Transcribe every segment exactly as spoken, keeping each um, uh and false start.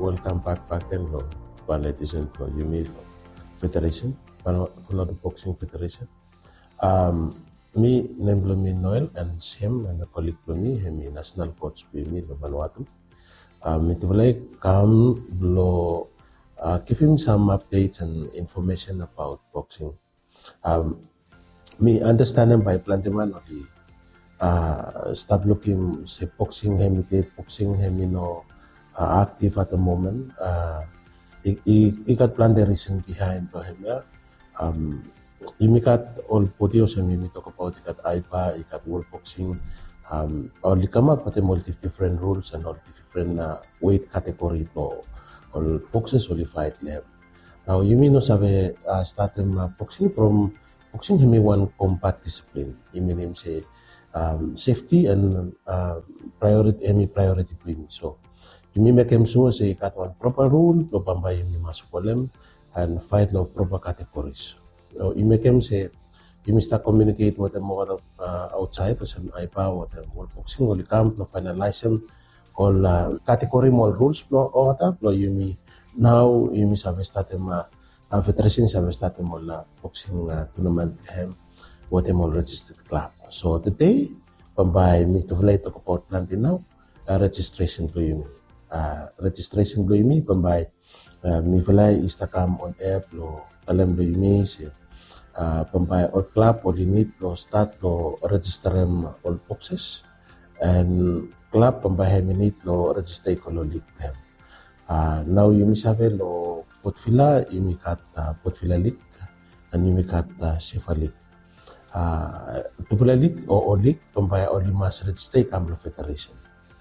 welcome back back and lo Banletizen lo Yumi Federation, Banletizen Boxing Federation. Um, me name lo me Noel and Shem and the colleague lo me hemi national coach lo me lo Vanuatu. Um, it will like come lo uh, give him some updates and information about boxing. Um, me understanding by Planteman or the uh, start looking say boxing hemi boxing hemi no uh, active at the moment. Uh, I, I, I got plan the reason behind for him. Yeah. Um, you got all podios and we talk about you got I P A, you got world boxing. Um, all come up with multi different rules and all different uh, weight category for all boxes only fight them. Now you mean no sabe uh, start them uh, boxing from boxing him one combat discipline. You mean him say um, safety and uh, priority any priority win. So you mean make him sure say got one proper rule, lo bamba you must follow them and fight lo proper categories. So you make him say you must communicate with them more uh, outside or some I P A or the world boxing or the camp no finalize them all uh, category more rules no or that lo you mean now you must have started ma uh, federations have started all uh, boxing uh, tournament hem what them all registered club. So today by me to fly talk about planting now uh, registration to you uh, registration to you by uh, me fly is to come on air lo alam do you me say Uh, pembayar all club or the need to start to register them all boxes and club pembayar minute lo register kalau league them. Uh, now you must have lo Potfila you may cut uh, Potfila league and you may cut uh, Shefa league. Uh, Potfila league or, or league pembayar only must register come federation.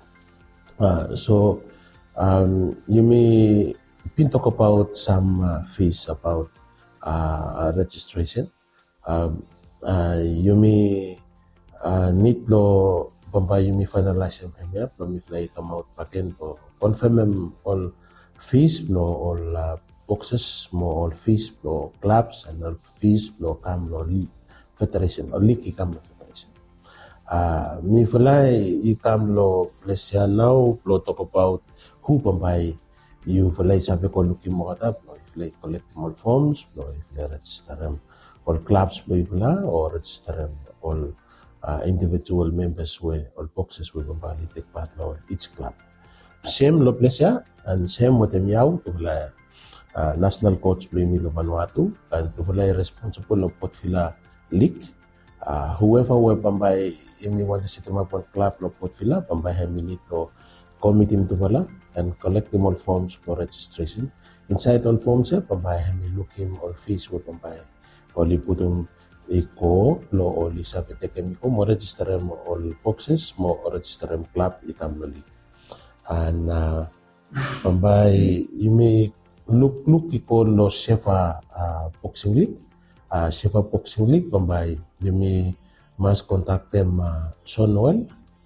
Uh, so um, you may been talk about some uh, fees about Uh, registration. Um, uh, you may uh, need lo bamba you may finalize them here. From if like come out back in to confirm them all fees, lo all uh, boxes, more all fees, lo clubs and all fees, lo come lo federation or league come lo federation. Uh, me fly you come lo place now lo talk about who bamba you fly sabi ko looking mo katap. Like collecting all forms, or if they register them all clubs, or register them all uh, individual members where all boxes will be take part in each club. Same lo pleasure and same with them yaw to fly uh, national coach Primi lo Vanuatu and to fly responsible of Potfila league. Uh, whoever will bambay imi want to set them up on club lo Potfila bambay have minute lo committee to fala and collecting all forms for registration. Inside all forms, eh, pambay hami looking all fees wo pambay. Oli putong iko lo oli sabi tekem ko mo register mo all boxes mo register mo club ikam loli. And uh, pambay you may look look iko lo Shefa uh, boxing league. Uh, Shefa boxing league pambay you may must contact them uh, Son Noel.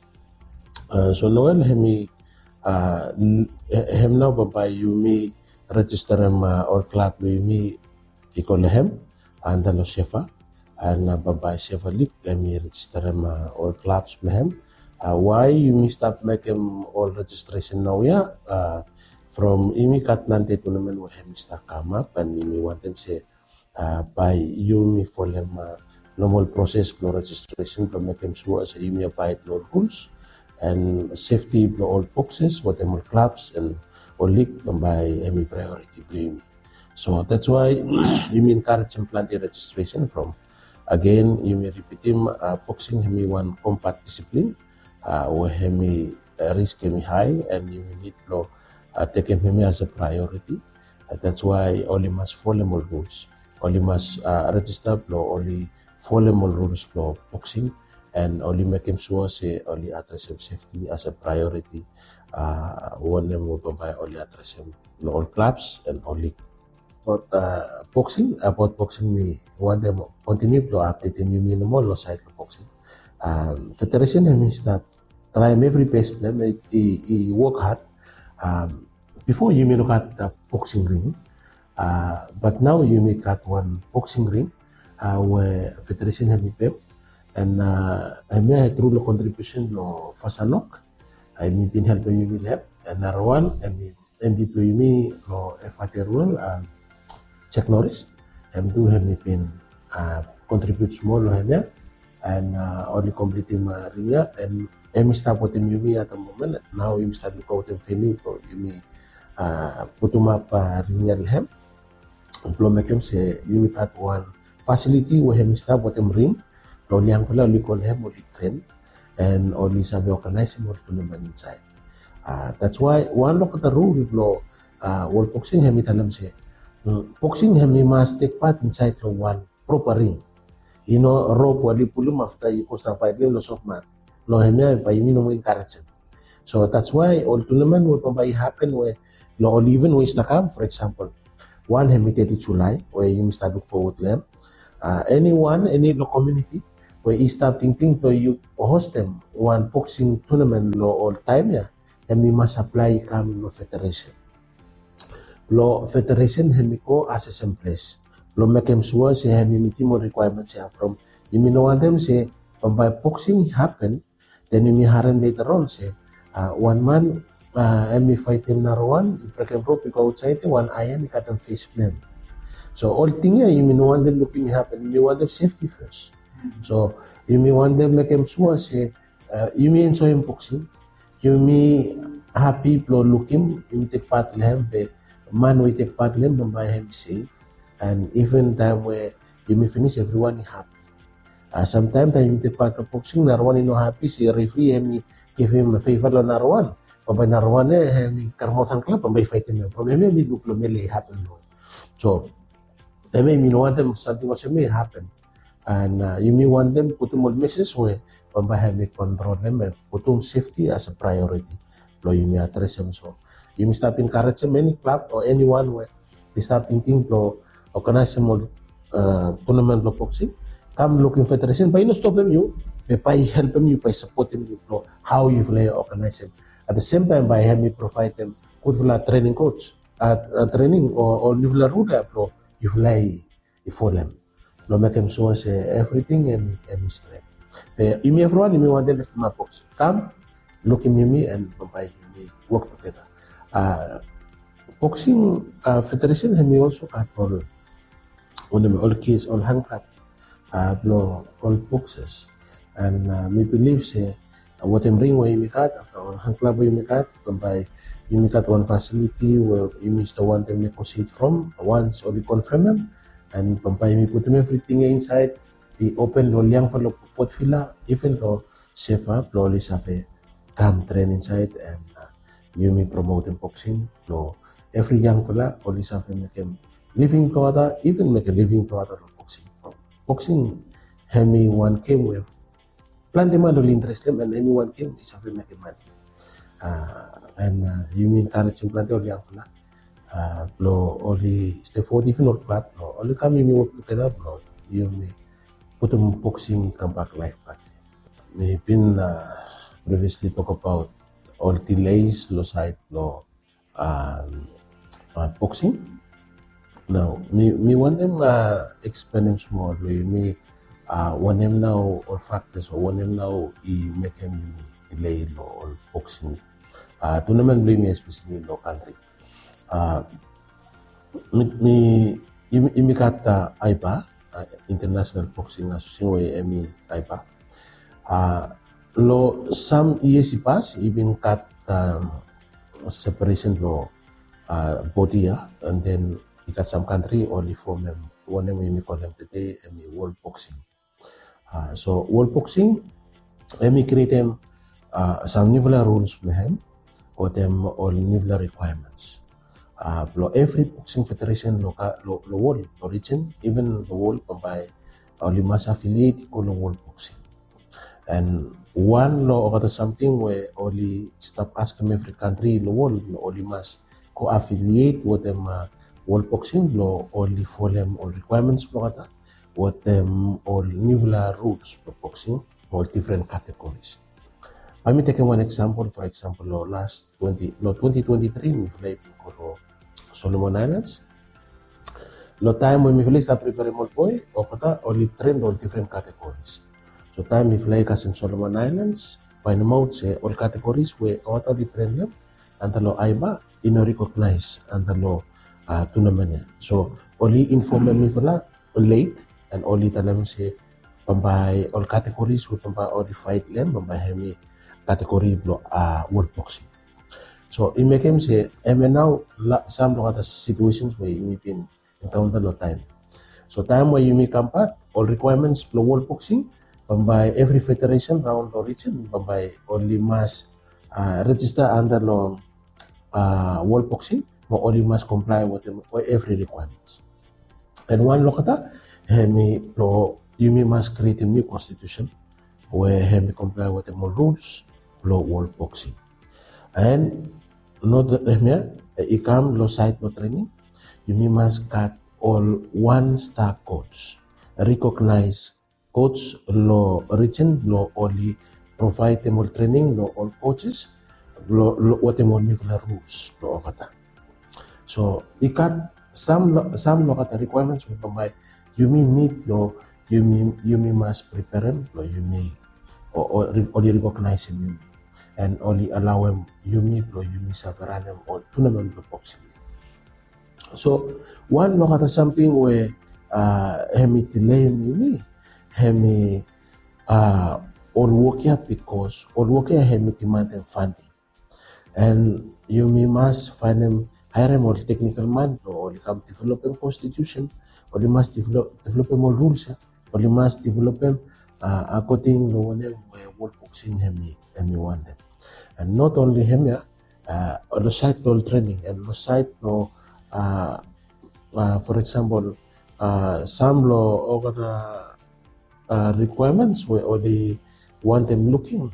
Uh, Son Noel hami uh, hem now pambay you may register them uh, or club with me ikolehem and lo Shefa and uh, babay Shefa league kami register them uh, all clubs lehem. Uh, why you may start make them all registration now yeah uh, from imi kat nante tournament we hem start come up and imi want them say uh, by you me for them uh, normal process for registration to make them sure as imi abide no rules and safety for all boxes what them all clubs and or league by any priority blame. So that's why you may encourage and plan the registration from. Again, you may repeat him uh, boxing hemi one combat discipline uh, where hemi uh, risk hemi high and you may need to uh, take him as a priority. Uh, that's why only must follow more rules. Only must uh, register law only follow more rules for boxing and only make him sure say only address him safety as a priority. Uh, one them will buy only address him all clubs and only about uh, boxing about boxing me one them continue to update in you minimal or side of boxing um, federation means that try every best them he work hard um, before you may look at the boxing ring uh, but now you may cut one boxing ring uh, where federation have been and uh, I may through the contribution of Fasanok I may been helping you will help and Narwan and M B Pluyumi lo Efaterul Chuck Norris, hem do hem pin contribute small lo hemnya, and uh, only completing Maria and em start with him Yumi at the moment. Now you start look out him Fini for Yumi putuma pa Rinya hem. Employment him say Yumi cut one facility where him start with him ring. Lo liang pala only call him only train and only sabi organizing more tournament inside. Uh, that's why one look at the rule lo uh, world boxing him italam say boxing him must take part inside lo one proper ring. You know, rope wali pulum after you post a fight game loss of man. Lo hemya pa yumi no encourage. So that's why all tournament will probably happen where lo all even ways na come, for example, one hemi thirty July where you start look forward to them. Uh, anyone, any lo community where you start thinking to you host them one boxing tournament lo all time ya, hemi must apply come lo federation. Lo federation hemi ko as a same place. Lo make him sure say hemi meet more requirements here from you mean know them say by boxing happen then you may harm later on say uh, one man uh, hemi fight him number one if I can prove go outside one iron he cut him face flame. So all thing here you may know them looking happen you want them safety first. Mm-hmm. So you may want them make him sure say uh, you may enjoy him boxing you may happy blow looking you may take part in him but man we take part in him by him safe. And even time where you may finish, everyone is happy. Uh, sometimes time you take part of boxing, Narwan is not happy. Si referee him give him a favor on Narwan. Pabay Narwan eh him karmotan club, pabay fight him. From him may look may happen. So, I mean, you want them something was may happen, and uh, you may want them put them on messages where pabay him control them, put them safety as a priority. So you may address them. So you may start encouraging many club or anyone where they start thinking to organize more uh, tournament of boxing. Come looking federation, but you not stop them you, by help them you, by supporting you know how you play organize them. At the same time, by having provide them good training coach, uh, uh, training or or you play route pro, you play for them. No make them show us everything and and strength. You may everyone you may want them to box. Come, look in me and by me work together. Uh, boxing uh, federation have me also got for all kids, all handcraft, uh, blow, all boxes. And uh, me believe say, uh, what I'm bringing where you make out, after all handcraft where you make out, by you make out one facility where you miss the one them negotiate from, once or you confirm them, and by me put them everything inside, the open lo liang for lo pot fila, even lo safer, lo li safe, come train inside, and uh, you may promote boxing, lo every young fella, or li safe make him living together, even make a living together of boxing. From boxing, hemi one came with plenty man will interest them, and anyone came is having make money. Uh, and uh, you mean encouraging plenty of young fella. Uh, blow only stay forward, even or club, blow only come you may work together, blow you may put them boxing come back life back. We've been uh, previously talk about all delays, low side, blow um, uh, boxing. Now, me, me want them uh, explain small way. Me uh, want them now all factors or want them now I make them delay law or boxing. Uh, tournament me especially in low country. Uh, me me me kat uh, I B A uh, International Boxing Association way me I B A. Uh, lo some E S C pass even cut um, separation law uh, body uh, and then because some country only form them one name we call them today and world boxing. Uh, so world boxing, let me create them uh, some niveler rules for them or them all niveler requirements. Uh, every boxing federation local lo, lo world origin even the world by only mass affiliate ko world boxing. And one law or something where only stop asking every country in the world only mass co-affiliate with them. Uh, World boxing law only for them all requirements for that, what them all niveler rules for boxing, all different categories. Let me take one example. For example, law last twenty, law twenty twenty-three, we played for Solomon Islands. Law time when we play start preparing more boy, or only trained all different categories. So time we play in Solomon Islands, find them out say all categories where what are the train them, and the law I B A. ino recognize under law uh, tournament. So only inform me for that late and only tell them say pambay all categories with pambay all the fight them pambay hemi category blow uh world boxing. So it make him say and now some of the situations where you been encounter no time. So time where you may come part all requirements blow world boxing by every federation round or region by only must uh, register under law uh, world boxing but only must comply with, them, with every requirements. And one look at that, hemi blow you may must create a new constitution where hemi comply with the more rules blow world boxing. And not hemi ikam lo site no training you may must cut all one star coach recognize coach lo region lo only provide them all training lo all coaches lo lo what them all nuclear rules lo kata. So ikat some some lo kata requirements with provide you may need lo you may you may must prepare them lo you may or, or only recognize him you may and only allow him you may lo you may several them or tournament lo boxing. So one lo kata something where uh hemi delay you may hemi uh all working because all working hemi demand and funding and you may must find them hire more technical man or come develop a constitution or you must develop develop more rules or you must develop them uh, according to where world boxing hemi hemi want them and not only hemi uh on the side no training and the side no uh, uh for example uh some law over the Uh, requirements where only want them looking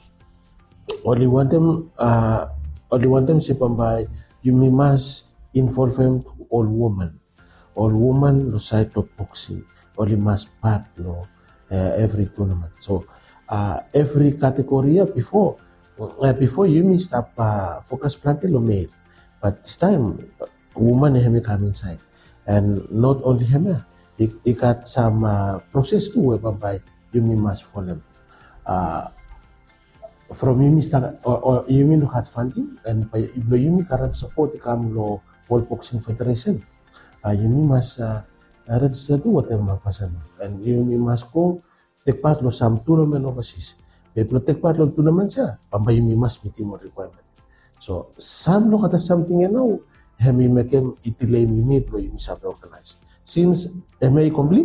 only want them uh, only want them sipan by you may must involve them to all women all women lo side of boxing only must part no uh, every tournament so uh, every category before uh, before you may stop uh, focus planting lo male but this time uh, woman have come inside and not only him It, it got some uh, process too whereby you may must follow. Uh, from you may start or, or you may look at funding and by you may current support come lo World Boxing Federation. Uh, you may must uh, register to whatever person and you may must go take part lo some tournament overseas. They take part lo tournament siya, pamba you may must meet more requirement. So some look at something you know, hemi make him itilay you may lo you may have organized. Since M A complete,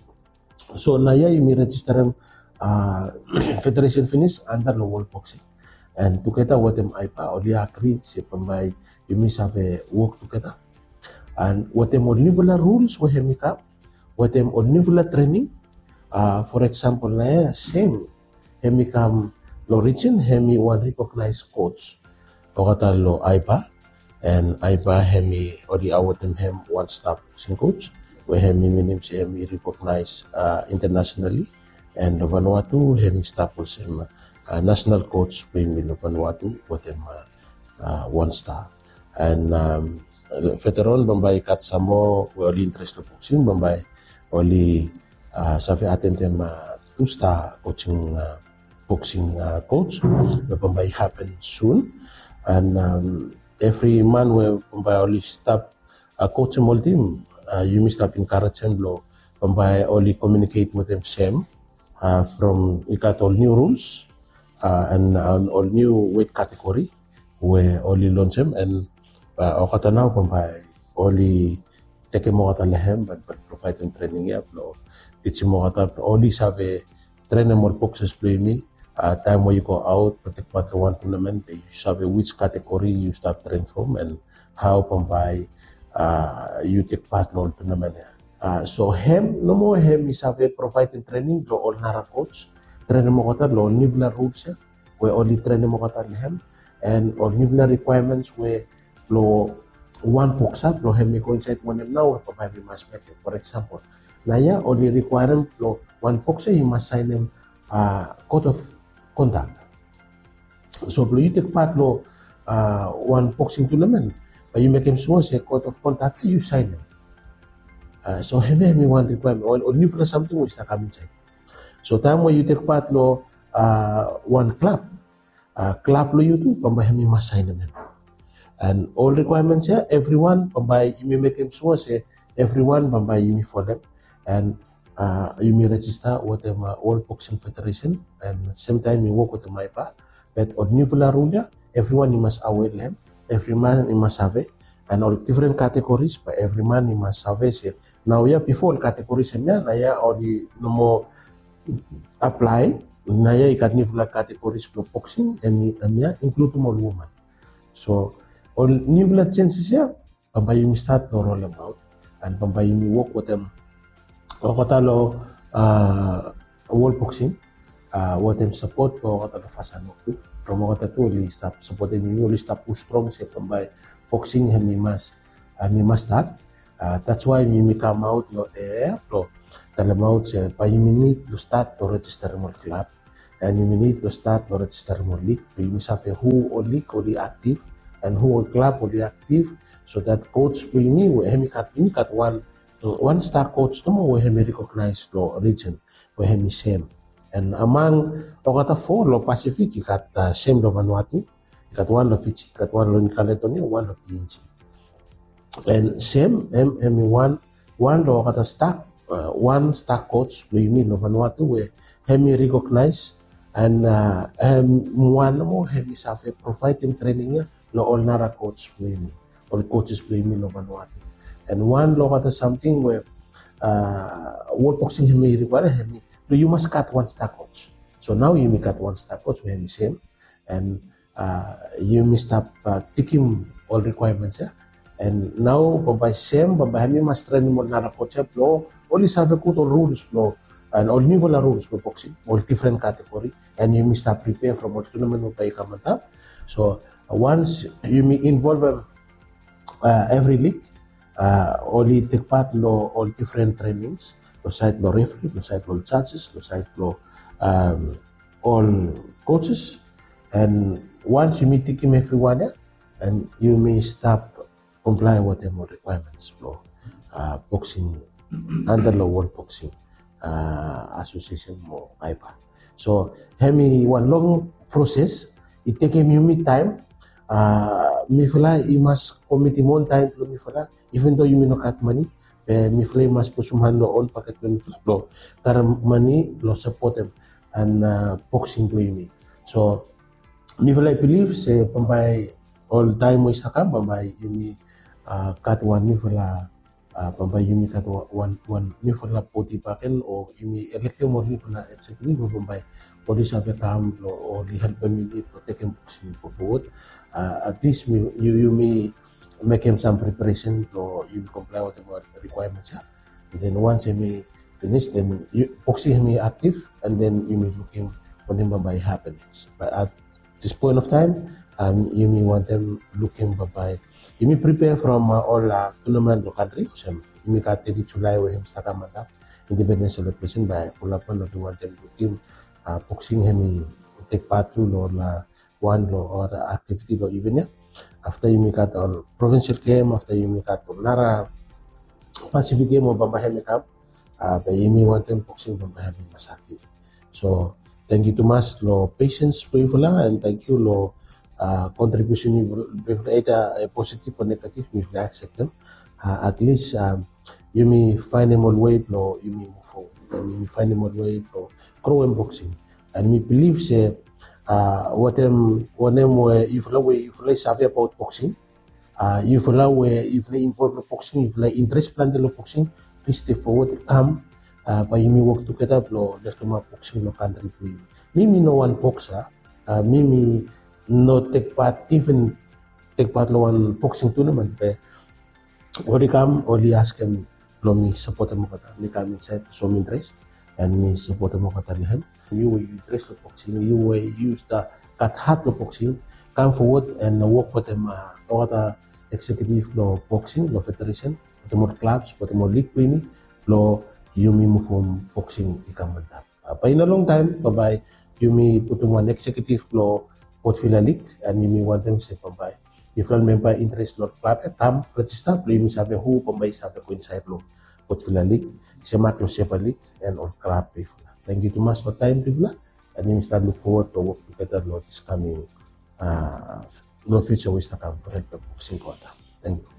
so naya you may register uh, federation finish under the World Boxing, and together with them I pa only agree si pambay you may have a work together, and what them on level rules we have make up, what them on level training, uh, for example naya same hemi come lo region hemi one recognized coach, o kata lo I P A, and I P A hemi only award them hem one stop boxing coach. Where hemi minim si hemi recognized uh, internationally and Vanuatu hemi staples him uh, national coach Primi Vanuatu with him uh, uh, one star and um, veteran bambay kat samo only interest of boxing bambay only uh, safi attend him uh, two star coaching uh, boxing uh, coach bambay happen soon and um, every man where bambay only stop uh, coach him all team. Uh, you may stop encourage them blow by only communicate with them same uh, from you got all new rules uh, and uh, all new weight category where only launch them and uh, okata now by only take mo kata lehem but, but provide them training ya blow teach mo kata only have a trainer more boxes play me uh, time where you go out protect part one tournament you have a which category you start train from and how by Uh, you take part in tournament. Uh, so hem no mo hem is have providing training lo all nara coach train mo kata lo nivla rules ya where only train mo kata hem and all nivla requirements where lo one box up lo hem ko inside one now provide must make for example naya only requirement lo one box you must sign them uh, code of conduct so lo you take part lo uh, one boxing tournament but you make him sure say code of conduct you sign them. Uh, so heavy me one requirement or, or new for something which na come inside. So time when you take part lo uh, one club, uh, club lo you do, pambay me must sign them. And all requirements here, everyone by you may make them sure say everyone by you for them, and uh, you may register with them uh, all boxing federation, and at the same time you work with the M I P A. But on new rule, everyone you must aware them, every man you must have it, and all different categories, but every man you must have it. Now yeah, before categories and yeah, yeah, or the no more apply, now yeah, you got new categories for boxing, and yeah, include more women. So all new chances here, pambay you start to roll them out, and pambay you work with them. Okotalo uh, world boxing, uh, what them support ko okotalo fasanok tu. From okotalo li stop supporting you, li stop push strong say pambay boxing hemi mas, hemi mas start. Uh, that's why we come out lo eh lo talam out say pa you need to start to register more club, and you need to start to register more league. You must who or league or the active, and who or club or the active, so that coach we need we hemi kat ini kat one. So one star coach to mo we have recognized lo region we have same, and among okata four lo Pacific ikat uh, same lo Vanuatu, ikat one lo Fiji, ikat one lo New Caledonia, one lo P N G, and same m m one one lo okata star uh, one star coach we need lo Vanuatu we have recognized, and uh, um, one mo have self providing training lo all nara coach we need or coaches we need lo Vanuatu. And one look at something where uh, world boxing may require him. So you must cut one star coach. So now you may cut one star coach with him same, and uh, you may stop uh, taking all requirements. Yeah? And now by same, by him must train more nara coach flow. Only have a good rules flow, and all new rules for boxing, all different category, and you may start prepare from what tournament by kamata. So uh, once you may involve uh, every league. Uh, only take part lo all different trainings, lo side lo referee, lo side lo judges, lo side lo um, all coaches, and once you meet him everyone, yeah, and you may stop comply with them requirements for uh, boxing under the World Boxing uh, Association mo I P A. So hemi one long process, it take him you time. Uh, mi fala i mas commit mon time to mi fala. Even though you may not cut money, eh, mi fly mas pusumhan lo on paket lo mi fly lo. Kara money lo support them and uh, boxing lo yun. So mi fly believe say pambay all time mo isa ka pambay yun uh, cut one mi fala uh, pambay yun cut one one mi fala poti paken o yun elective mo mi fala executive mo pambay pwede sa kam lo o li help me to take boxing forward. Uh, at least you you may make him some preparation so you comply with the requirements. Yeah? And then once he may finish, then you boxing him active, and then you may look him for him by happenings. But at this point of time, um, you may want them looking by. You may prepare from uh, all uh, tournament of country. So you may cut the July with him start a independence celebration by full up on you want them looking uh, boxing him take part to or uh, one or uh, activity or even yeah. After you make out all provincial game, after you make out all Nara Pacific game or Bambahe make up, uh, but you may want them boxing Bambahe mas active. So thank you too much lo patience po and thank you lo uh, contribution you either a positive or negative if you accept them. Uh, at least um, you may find them all way lo you may move forward, and you may find them all way lo grow in boxing, and we believe say. Uh, what them what them where if you if you savvy about boxing, uh, if you where if you involved in boxing, if you interest plan in boxing, please stay forward, come, uh, but you may work together, lo just to make boxing lo country for you. Mimi no one boxer, uh, Mimi no take part even take part lo one boxing tournament, but only come only ask him lo me support mo kata, me come inside so me interest, and me support mo kata lihan. You will interest the boxing, you will use the cut heart of boxing, come forward and work with them uh, or the executive law boxing, law federation, the more clubs, but the more league premium, law you may move from boxing ikamanta. Uh, by in a long time, bye you may put one executive law portfolio league, and you may want them say bye. If you member interest law club, come register, you may have who bye sabi ko inside law portfolio league, semat law seven league, and all club before. Thank you too much for time, people. And we start look forward to work together, Lord, this coming uh, no future ways to come to help the books. boxing quarter. Thank you.